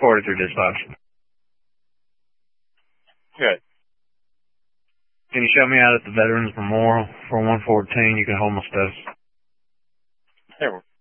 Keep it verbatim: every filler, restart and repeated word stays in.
forty-three dispatch. Good. Can you show me out at the Veterans Memorial for one fourteen? You can hold my stuff. There,